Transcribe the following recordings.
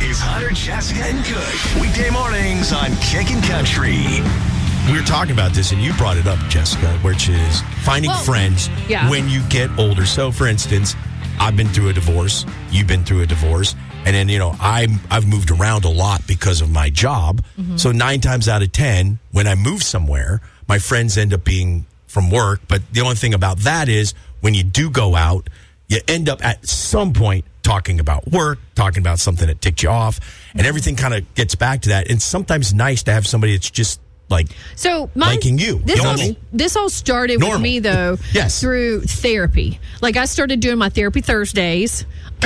is Hunter, Jessica, and Kush. Weekday mornings on Kickin' Country. We were talking about this, and you brought it up, Jessica, which is finding friends when you get older. So, for instance, I've been through a divorce. You've been through a divorce. And then, I've moved around a lot because of my job. Mm-hmm. So 9 times out of 10, when I move somewhere, my friends end up being from work. But the only thing about that is when you do go out, you end up at some point talking about work, talking about something that ticked you off, and everything kind of gets back to that. And sometimes nice to have somebody that's just liking you. This all started with me, though, through therapy. Like, I started doing my therapy Thursdays.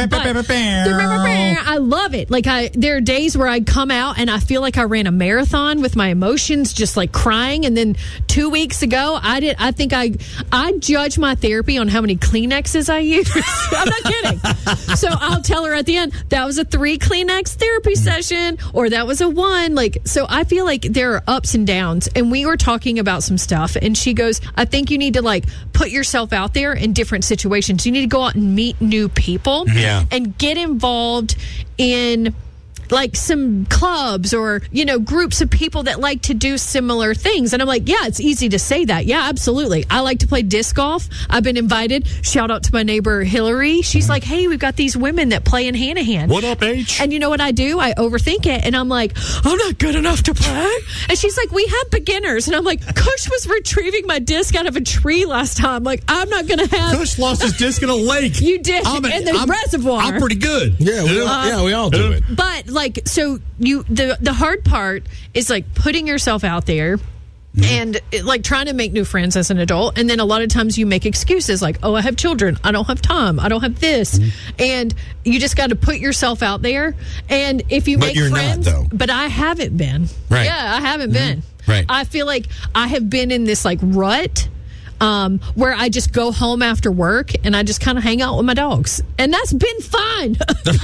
I love it. Like, there are days where I come out and I feel like I ran a marathon with my emotions, just like crying. And then 2 weeks ago, I think I judge my therapy on how many Kleenexes I use. I'm not kidding. So I'll tell her at the end, that was a 3 Kleenex therapy session, or that was a 1. Like, so I feel like there are ups and downs. And we were talking about some stuff, and she goes, I think you need to put yourself out there in different situations. You need to go out and meet new people. And get involved in some clubs or, groups of people that like to do similar things. And I'm like, yeah, it's easy to say that. Yeah, absolutely. I like to play disc golf. I've been invited. Shout out to my neighbor, Hillary. She's like, hey, we've got these women that play in Hanahan. What up, H? And you know what I do? I overthink it. And I'm like, I'm not good enough to play. And she's like, we have beginners. And I'm like, Kush was retrieving my disc out of a tree last time. Like, I'm not going to have... Kush lost his disc in a lake. You did. In the reservoir. I'm pretty good. Yeah, we all do it. But so the hard part is putting yourself out there and trying to make new friends as an adult. And then a lot of times you make excuses like, oh, I have children. I don't have time. I don't have this. And you just got to put yourself out there. And if you make friends, but I haven't been. Right. Yeah, I haven't been. Right. I feel like I have been in this rut. Where I just go home after work and I just kind of hang out with my dogs. And that's been fine.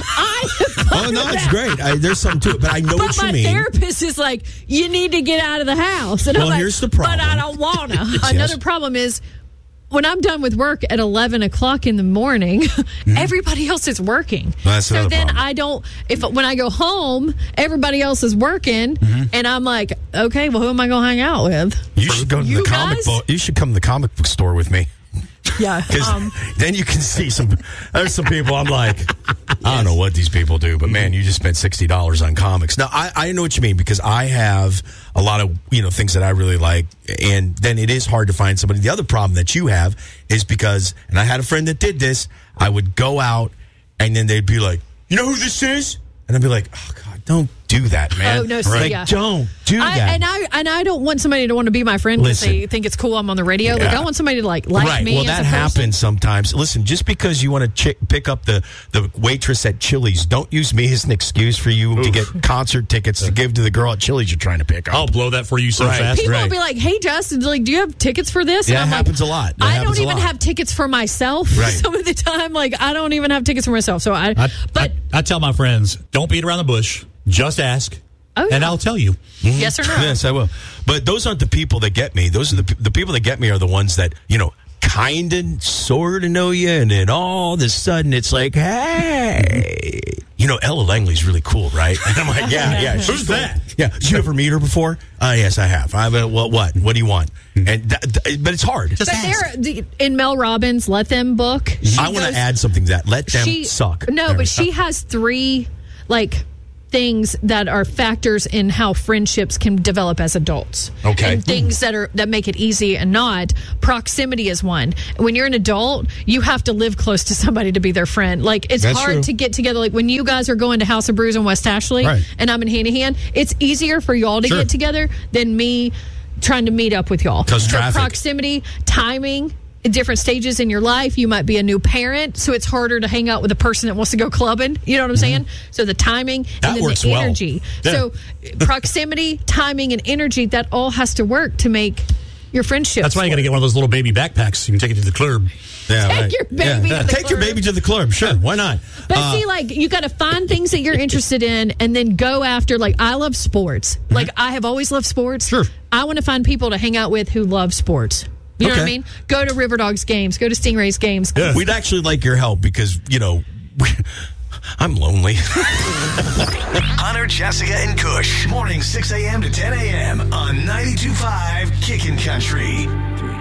It's great. There's something to it, but I know what you mean. But my therapist is like, you need to get out of the house. And I'm like, here's the problem. But I don't want to. Another problem is, when I'm done with work at 11 o'clock in the morning, everybody else is working. That's so then problem. When I go home, everybody else is working, and I'm like, okay, well, who am I going to hang out with? You should go to the comic book. You should come to the comic book store with me. Yeah. Then you can see there's some people I'm like, I don't know what these people do, but man, you just spent $60 on comics. Now, I know what you mean, because I have a lot of, things that I really like, and then it is hard to find somebody. The other problem that you have is because, and I had a friend that did this, I would go out, and then they'd be like, you know who this is? And I'd be like, oh, God, don't do that, man. Oh, no, don't do that. And I don't want somebody to want to be my friend because they think it's cool I'm on the radio. Yeah. I want somebody to like me. Well, that happens sometimes. Listen, just because you want to pick up the waitress at Chili's, don't use me as an excuse for you to get concert tickets to give to the girl at Chili's you're trying to pick up. I'll blow that for you so fast. People will be like, hey, Justin, do you have tickets for this? Yeah, and it happens a lot. I don't even have tickets for myself some of the time. I don't even have tickets for myself. So I tell my friends, don't beat around the bush. Just ask. Oh, yeah. And I'll tell you. Yes or no? Yes, I will. But those aren't the people that get me. Those are the people that get me are the ones that, kind of, sort of know you, and then all of a sudden it's like, hey, Ella Langley's really cool, right? And I'm like, yeah. Who's that? Yeah. Did you ever meet her before? Yes, I have. Well, what? What do you want? And but it's hard. In Mel Robbins' Let Them book, I want to add something to that. Let them suck. No, but she has 3, things that are factors in how friendships can develop as adults. Okay. And things that make it easy and not. Proximity is one. When you're an adult, you have to live close to somebody to be their friend. It's That's hard true. to get together. When you guys are going to House of Brews in West Ashley and I'm in Hanahan, it's easier for y'all to get together than me trying to meet up with y'all. Because traffic. Proximity, timing, at different stages in your life. You might be a new parent, so it's harder to hang out with a person that wants to go clubbing. You know what I'm saying? So the timing and then the energy. Well. Yeah. So proximity, timing, and energy, that all has to work to make your friendship. That's why you got to get one of those little baby backpacks. You can take it to the club. Yeah, Take your baby to the Take your club. baby to the club. Sure, why not? But see, you got to find things that you're interested in and then go after, I love sports. I have always loved sports. Sure. I want to find people to hang out with who love sports. You know what I mean? Go to River Dogs games. Go to Stingrays games. Yeah. We'd actually like your help because, I'm lonely. Hunter, Jessica, and Kush. Morning 6 a.m. to 10 a.m. on 92.5 Kickin' Country.